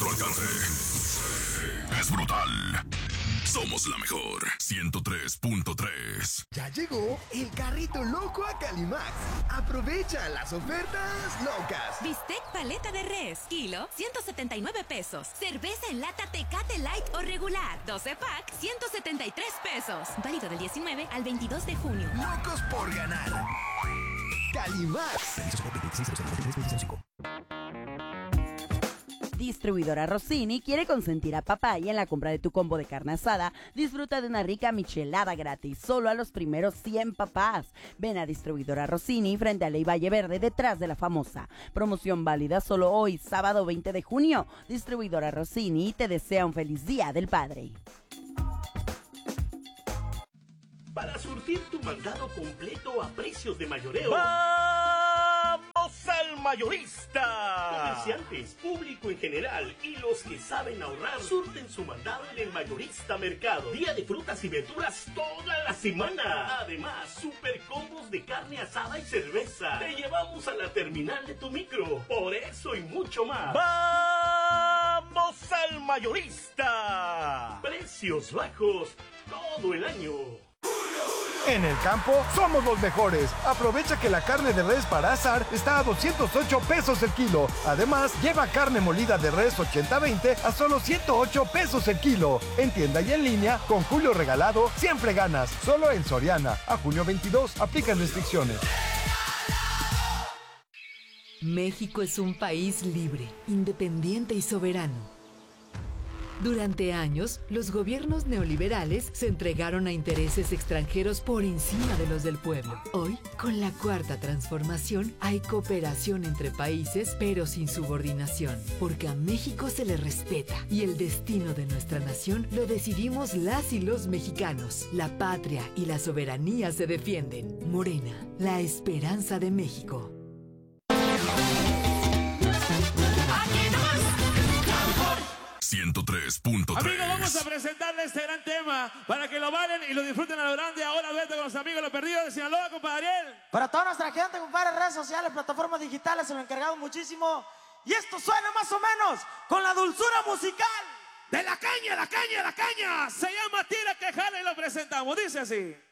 nuestro alcance. Es brutal. Somos la mejor. 103.3. Ya llegó el carrito loco a Calimax. Aprovecha las ofertas locas. Bistec paleta de res, kilo, 179 pesos. Cerveza en lata Tecate Light o regular, 12 pack, 173 pesos. Válido del 19 al 22 de junio. Locos por ganar. Calimax. Distribuidora Rossini quiere consentir a papá y en la compra de tu combo de carne asada, disfruta de una rica michelada gratis solo a los primeros 100 papás. Ven a Distribuidora Rossini frente a Ley Valle Verde detrás de la famosa. Promoción válida solo hoy, sábado 20 de junio. Distribuidora Rossini te desea un feliz Día del Padre. Para surtir tu mandado completo a precios de mayoreo. ¡Vamos al mayorista! Comerciantes, público en general y los que saben ahorrar surten su mandado en el Mayorista Mercado. Día de frutas y verduras toda la semana. Además, super combos de carne asada y cerveza. Te llevamos a la terminal de tu micro. Por eso y mucho más. ¡Vamos al mayorista! Precios bajos todo el año. En el campo somos los mejores. Aprovecha que la carne de res para asar está a 208 pesos el kilo. Además, lleva carne molida de res 80-20 a solo 108 pesos el kilo. En tienda y en línea, con Julio Regalado, siempre ganas. Solo en Soriana. A junio 22, aplican restricciones. México es un país libre, independiente y soberano. Durante años, los gobiernos neoliberales se entregaron a intereses extranjeros por encima de los del pueblo. Hoy, con la Cuarta Transformación, hay cooperación entre países, pero sin subordinación, porque a México se le respeta y el destino de nuestra nación lo decidimos las y los mexicanos. La patria y la soberanía se defienden. Morena, la esperanza de México. 103.3. Amigos, vamos a presentarles este gran tema para que lo bailen y lo disfruten a lo grande. Ahora vete con los amigos Los Perdidos de Sinaloa, compadre Ariel. Para toda nuestra gente, compadre, redes sociales, plataformas digitales, se lo encargado muchísimo. Y esto suena más o menos con la dulzura musical de la caña, la caña, la caña. Se llama Tira que Jala y lo presentamos. Dice así.